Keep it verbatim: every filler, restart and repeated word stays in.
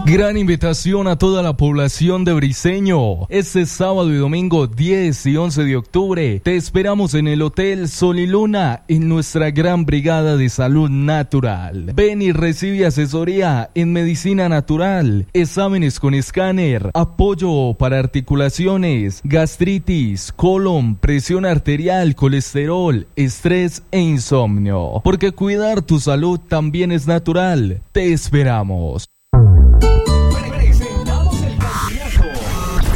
Gran invitación a toda la población de Briceño. Este sábado y domingo diez y once de octubre te esperamos en el Hotel Sol y Luna en nuestra gran brigada de salud natural. Ven y recibe asesoría en medicina natural, exámenes con escáner, apoyo para articulaciones, gastritis, colon, presión arterial, colesterol, estrés e insomnio. Porque cuidar tu salud también es natural. Te esperamos.